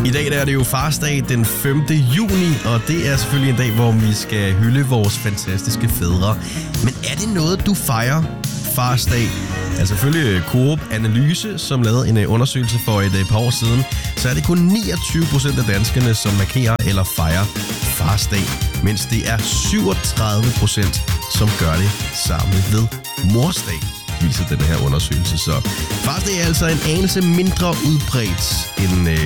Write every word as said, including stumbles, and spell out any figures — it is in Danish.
I dag der er det jo farsdag den femte juni, og det er selvfølgelig en dag, hvor vi skal hylde vores fantastiske fædre. Men er det noget, du fejrer farsdag? Altså selvfølgelig Coop Analyse, som lavede en undersøgelse for et par år siden, så er det kun niogtyve procent af danskerne, som markerer eller fejrer farsdag, mens det er syvogtredive procent, som gør det samme ved morsdag, viser den her undersøgelse. Så farsdag er altså en anelse mindre udbredt end